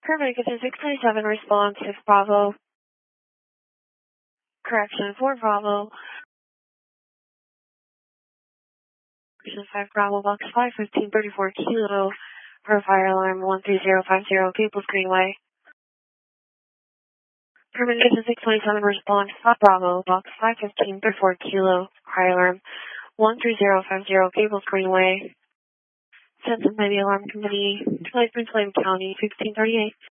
Perfect. This is 627 response 6 Bravo. Correction 4 Bravo. Correction 5 Bravo, box 51534 Kilo. For fire alarm 13050 Gables Greenway. Perfect. This is 627 response 5 Bravo, box 51534 Kilo. Fire alarm 13050 Gables Greenway. Census by the Alarm Company, Prince William County, 1638.